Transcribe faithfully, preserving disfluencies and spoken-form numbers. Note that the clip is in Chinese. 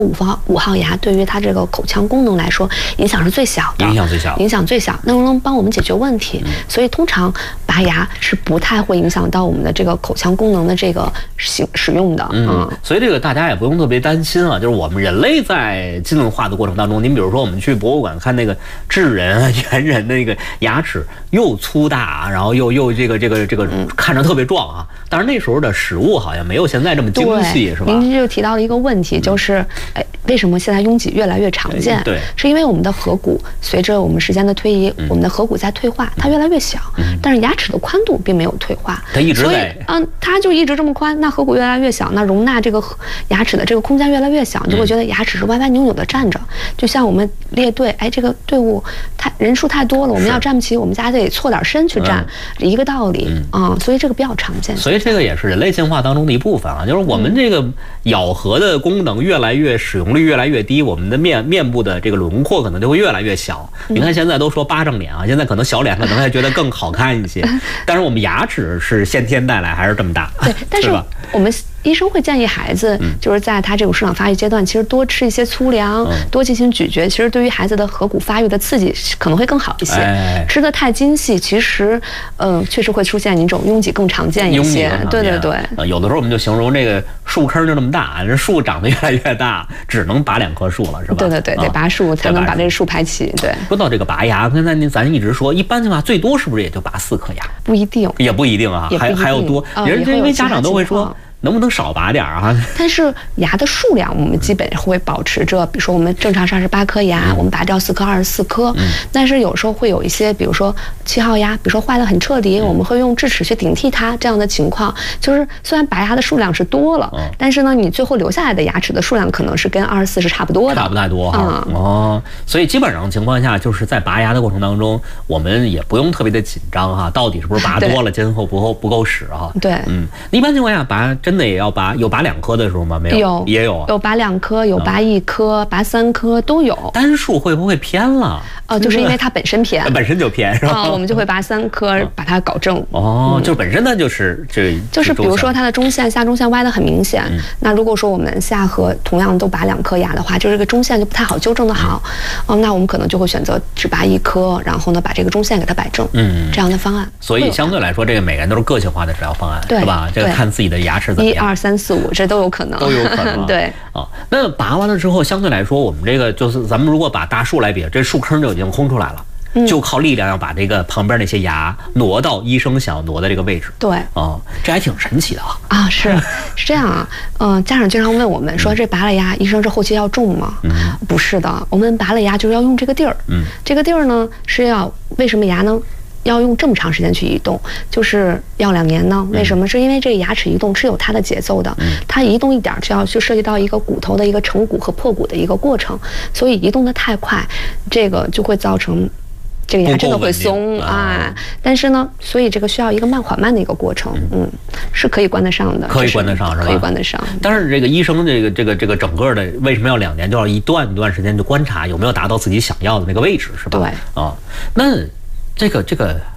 五号五号牙对于它这个口腔功能来说，影响是最小的， 影响最小， 影响最小，能能帮我们解决问题。嗯、所以通常拔牙是不太会影响到我们的这个口腔功能的这个使使用的。 嗯， 嗯所以这个大家也不用特别担心啊，就是我们人类在进化的过程当中，您比如说我们去博物馆看那个智人啊、猿人那个牙齿又粗大，然后又又这个这个这个看着特别壮啊，但是那时候的食物好像没有现在这么精细，是吧？ 您就提到了一个问题，就是。哎，为什么现在拥挤越来越常见？ 对， 是因为我们的颌骨随着我们时间的推移，嗯、我们的颌骨在退化，它越来越小，嗯、但是牙齿的宽度并没有退化， 它一直在， 所以嗯、呃，它就一直这么宽，那颌骨越来越小，那容纳这个牙齿的这个空间越来越小，你就会觉得牙齿是歪歪扭扭的站着，嗯、就像我们列队，哎，这个队伍太人数太多了，我们要站不齐，我们家得错点身去站，嗯、一个道理啊、嗯，所以这个比较常见。 所以这个也是人类进化当中的一部分啊，就是我们这个咬合的功能越来越使用率越来越低，我们的面面部的这个轮廓可能就会越来越小。嗯、你看现在都说巴掌脸啊，现在可能小脸可能还觉得更好看一些，但是我们牙齿是先天带来还是这么大？ 对，但是我们医生会建议孩子，就是在他这种生长发育阶段，其实多吃一些粗粮，嗯、多进行咀嚼，其实对于孩子的颌骨发育的刺激可能会更好一些。哎、吃的太精细，其实，嗯、呃，确实会出现一种拥挤更常见一些。对对对、 呃，有的时候我们就形容这个树坑就这么大，这树长得越来越大，只能拔两棵树了，是吧？ 对对对，得拔树才能把这个树排齐。对。 说到这个拔牙，刚才您咱一直说，一般情况下最多是不是也就拔四颗牙？ 不一定， 也不一定啊，还还有多， 呃、 人因为家长都会说。能不能少拔点啊？ 但是牙的数量我们基本会保持着，比如说我们正常是二十八颗牙，嗯、我们拔掉四颗，二十四颗。嗯、但是有时候会有一些，比如说七号牙，比如说坏得很彻底，嗯、我们会用智齿去顶替它，这样的情况，就是虽然拔牙的数量是多了，嗯、但是呢，你最后留下来的牙齿的数量可能是跟二十四是差不多的， 差不太多哈。 嗯、 哦，所以基本上情况下，就是在拔牙的过程当中，我们也不用特别的紧张哈，到底是不是拔多了，今后不够不够使哈？ 对， 嗯，一般情况下拔真的也要拔有。拔两颗的时候吗？没有， 有也有啊， 有拔两颗，有拔一颗，嗯、拔三颗都有。 单数会不会偏了？ 呃，就是因为它本身偏， 本身就偏是吧？ 啊，我们就会拔三颗，把它搞正。 哦，嗯、就本身呢就是这， 就是比如说它的中线下中线歪得很明显，嗯、那如果说我们下颌同样都拔两颗牙的话，就是这个中线就不太好纠正的好。哦、嗯，那我们可能就会选择只拔一颗，然后呢把这个中线给它摆正。嗯，这样的方案。 所以相对来说，这个每个人都是个性化的治疗方案，是吧？这个看自己的牙齿怎么样。 一二三四五，这都有可能。 都有可能。 对啊，那拔完了之后，相对来说，我们这个就是咱们如果把大树来比，这树坑就已经空出来了。嗯、就靠力量要把这个旁边那些牙挪到医生想要挪的这个位置。 对， 啊，这还挺神奇的啊！ 啊，是是这样啊，嗯、呃，家长经常问我们说，这拔了牙，医生这后期要种吗？嗯，不是的，我们拔了牙就是要用这个地儿。嗯，这个地儿呢是要为什么牙呢？要用这么长时间去移动，就是要两年呢？为什么？是因为这个牙齿移动是有它的节奏的，它移动一点就要去涉及到一个骨头的一个成骨和破骨的一个过程，所以移动的太快，这个就会造成这个牙真的会松啊。但是呢，所以这个需要一个慢缓慢的一个过程，嗯，是可以关得上的， 可以关得上是吧？ 可以关得上。 但是这个医生这个这个这个整个的为什么要两年？就要一段一段时间去观察有没有达到自己想要的那个位置，是吧？ 对啊，那。这个这个